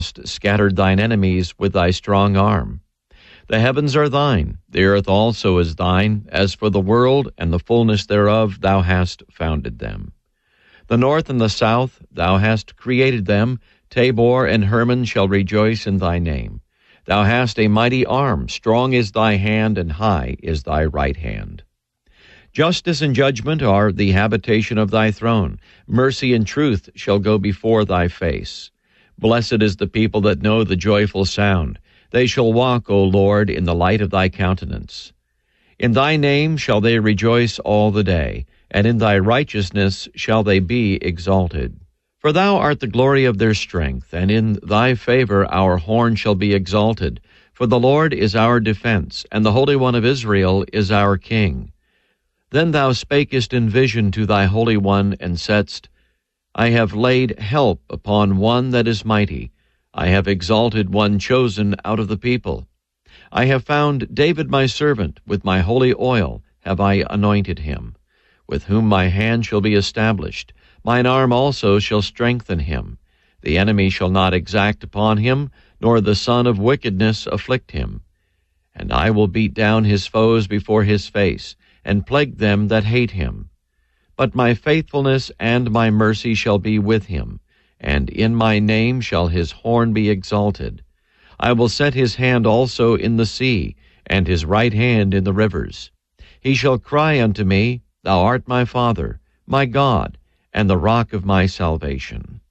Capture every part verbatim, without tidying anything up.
scattered thine enemies with thy strong arm. The heavens are thine, the earth also is thine. As for the world and the fullness thereof, thou hast founded them. The north and the south, thou hast created them. Tabor and Hermon shall rejoice in thy name. Thou hast a mighty arm, strong is thy hand, and high is thy right hand. Justice and judgment are the habitation of thy throne. Mercy and truth shall go before thy face. Blessed is the people that know the joyful sound. They shall walk, O Lord, in the light of thy countenance. In thy name shall they rejoice all the day, and in thy righteousness shall they be exalted. For thou art the glory of their strength, and in thy favor our horn shall be exalted. For the Lord is our defense, and the Holy One of Israel is our King. Then thou spakest in vision to thy Holy One, and saidst, I have laid help upon one that is mighty. I have exalted one chosen out of the people. I have found David my servant, with my holy oil have I anointed him, with whom my hand shall be established. Mine arm also shall strengthen him. The enemy shall not exact upon him, nor the son of wickedness afflict him. And I will beat down his foes before his face, and plague them that hate him. But my faithfulness and my mercy shall be with him, and in my name shall his horn be exalted. I will set his hand also in the sea, and his right hand in the rivers. He shall cry unto me, Thou art my Father, my God, and the rock of my salvation.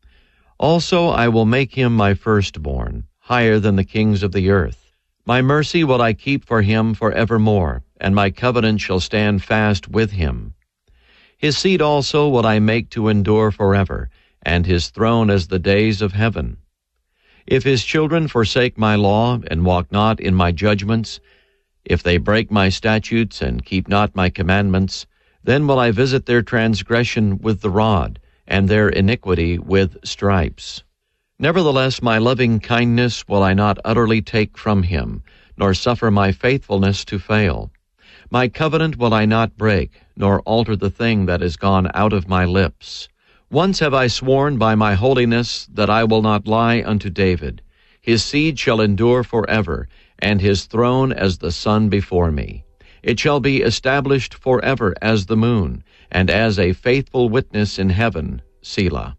Also I will make him my firstborn, higher than the kings of the earth. My mercy will I keep for him forevermore, and my covenant shall stand fast with him. His seed also will I make to endure forever, and his throne as the days of heaven. If his children forsake my law, and walk not in my judgments, if they break my statutes, and keep not my commandments, then will I visit their transgression with the rod, and their iniquity with stripes. Nevertheless my loving kindness will I not utterly take from him, nor suffer my faithfulness to fail. My covenant will I not break, nor alter the thing that is gone out of my lips. Once have I sworn by my holiness that I will not lie unto David. His seed shall endure forever, and his throne as the sun before me. It shall be established forever as the moon, and as a faithful witness in heaven. Selah.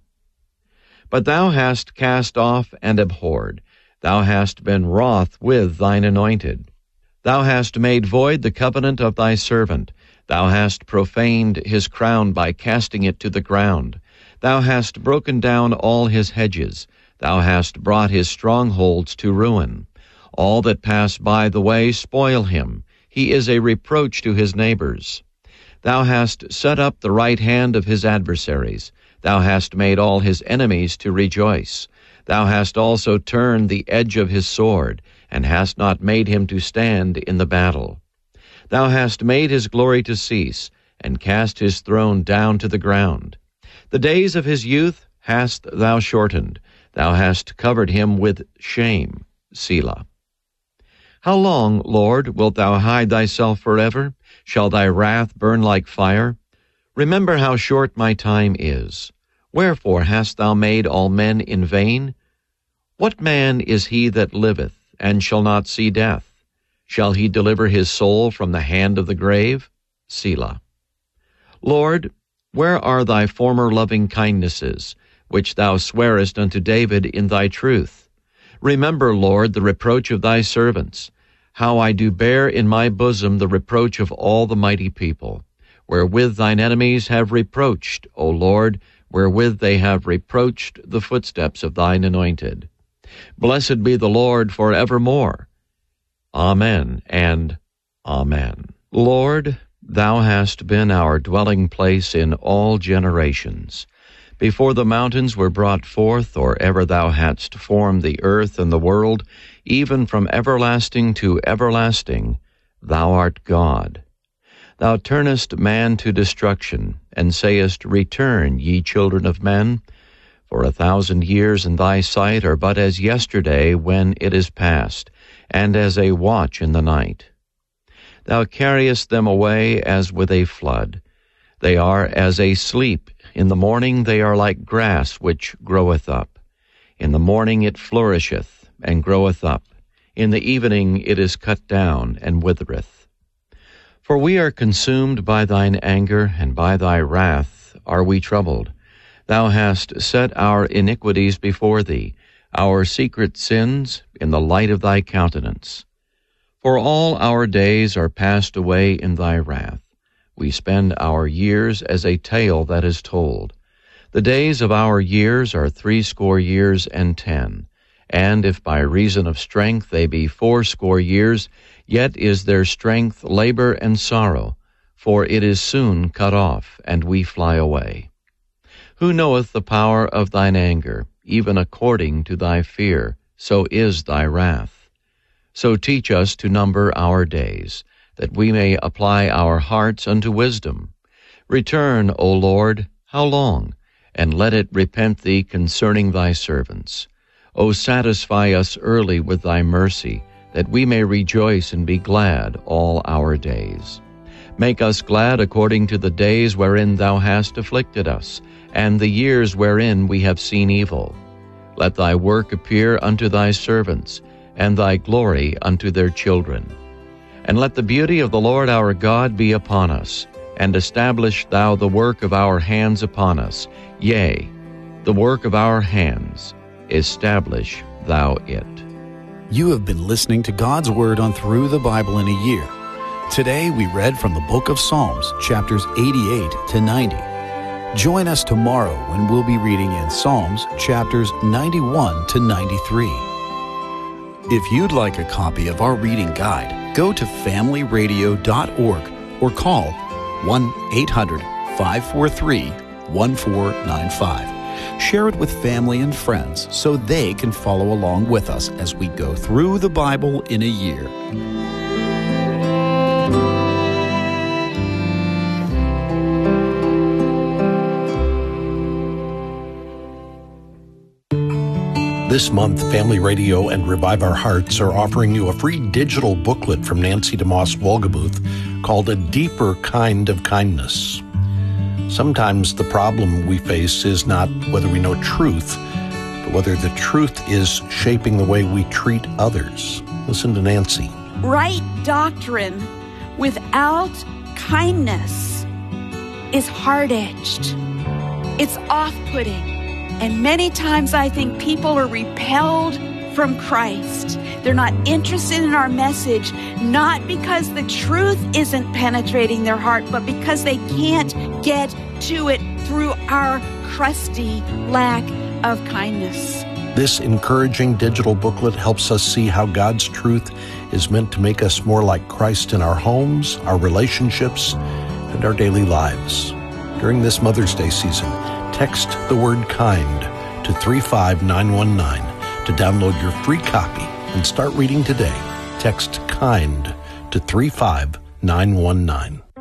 But thou hast cast off and abhorred. Thou hast been wroth with thine anointed. Thou hast made void the covenant of thy servant. Thou hast profaned his crown by casting it to the ground. Thou hast broken down all his hedges. Thou hast brought his strongholds to ruin. All that pass by the way spoil him. He is a reproach to his neighbors. Thou hast set up the right hand of his adversaries. Thou hast made all his enemies to rejoice. Thou hast also turned the edge of his sword, and hast not made him to stand in the battle. Thou hast made his glory to cease, and cast his throne down to the ground. The days of his youth hast thou shortened. Thou hast covered him with shame. Selah. How long, Lord, wilt thou hide thyself forever? Shall thy wrath burn like fire? Remember how short my time is. Wherefore hast thou made all men in vain? What man is he that liveth, and shall not see death? Shall he deliver his soul from the hand of the grave? Selah. Lord, where are thy former loving kindnesses, which thou swarest unto David in thy truth? Remember, Lord, the reproach of thy servants, how I do bear in my bosom the reproach of all the mighty people, wherewith thine enemies have reproached, O Lord, wherewith they have reproached the footsteps of thine anointed. Blessed be the Lord for evermore. Amen and Amen. Lord, thou hast been our dwelling place in all generations. Before the mountains were brought forth, or ever thou hadst formed the earth and the world, even from everlasting to everlasting, thou art God. Thou turnest man to destruction, and sayest, Return, ye children of men. For a thousand years in thy sight are but as yesterday when it is past, and as a watch in the night. Thou carriest them away as with a flood. They are as a sleep. In the morning they are like grass which groweth up. In the morning it flourisheth, and groweth up. In the evening it is cut down, and withereth. For we are consumed by thine anger, and by thy wrath are we troubled. Thou hast set our iniquities before thee, our secret sins in the light of thy countenance. For all our days are passed away in thy wrath. We spend our years as a tale that is told. The days of our years are threescore years and ten. And if by reason of strength they be fourscore years, yet is their strength labor and sorrow, for it is soon cut off, and we fly away. Who knoweth the power of thine anger? Even according to thy fear, so is thy wrath. So teach us to number our days, that we may apply our hearts unto wisdom. Return, O Lord, how long? And let it repent thee concerning thy servants. O satisfy us early with thy mercy, that we may rejoice and be glad all our days. Make us glad according to the days wherein thou hast afflicted us, and the years wherein we have seen evil. Let thy work appear unto thy servants, and thy glory unto their children. And let the beauty of the Lord our God be upon us, and establish thou the work of our hands upon us. Yea, the work of our hands, establish thou it. You have been listening to God's Word on Through the Bible in a Year. Today we read from the book of Psalms, chapters eighty-eight to ninety. Join us tomorrow when we'll be reading in Psalms, chapters ninety-one to ninety-three. If you'd like a copy of our reading guide, go to family radio dot org or call one eight hundred, five four three, one four nine five. Share it with family and friends so they can follow along with us as we go through the Bible in a year. This month, Family Radio and Revive Our Hearts are offering you a free digital booklet from Nancy DeMoss Wolgemuth called A Deeper Kind of Kindness. Sometimes the problem we face is not whether we know truth, but whether the truth is shaping the way we treat others. Listen to Nancy. Right doctrine without kindness is hard-edged. It's off-putting. And many times I think people are repelled from Christ. They're not interested in our message, not because the truth isn't penetrating their heart, but because they can't get to it through our crusty lack of kindness. This encouraging digital booklet helps us see how God's truth is meant to make us more like Christ in our homes, our relationships, and our daily lives. During this Mother's Day season, text the word kind to three five nine one nine to download your free copy and start reading today. Text kind to three five nine one nine.